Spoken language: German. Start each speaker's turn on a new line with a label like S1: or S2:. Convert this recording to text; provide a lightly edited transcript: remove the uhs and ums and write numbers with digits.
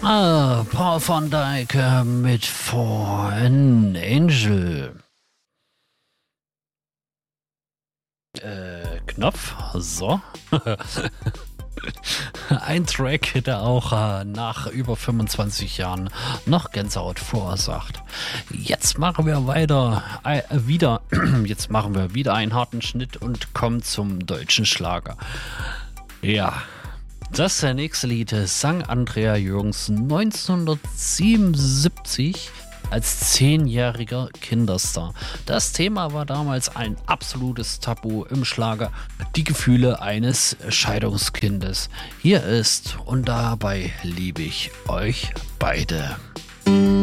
S1: Paul van Dyk mit Fallen Angel. Knopf, so. Ein Track, der auch nach über 25 Jahren noch Gänsehaut verursacht. Jetzt machen wir jetzt machen wir wieder einen harten Schnitt und kommen zum deutschen Schlager. Ja, das nächste Lied sang Andrea Jürgensen 1977 als 10-jähriger Kinderstar. Das Thema war damals ein absolutes Tabu im Schlager, die Gefühle eines Scheidungskindes. Hier ist "Und dabei liebe ich euch beide".